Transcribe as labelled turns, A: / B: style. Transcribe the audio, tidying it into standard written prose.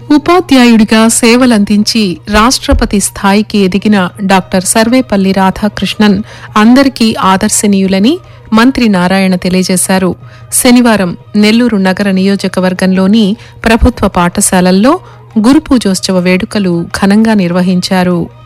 A: ఉపాధ్యాయుడిగా సేవలందించి రాష్ట్రపతి స్థాయికి ఎదిగిన డాక్టర్ సర్వేపల్లి రాధాకృష్ణన్ అందరికీ ఆదర్శనీయులని మంత్రి నారాయణ తెలియజేశారు. శనివారం నెల్లూరు నగర నియోజకవర్గంలోని ప్రభుత్వ పాఠశాలల్లో గురు పూజోత్సవ వేడుకలు ఘనంగా నిర్వహించారు.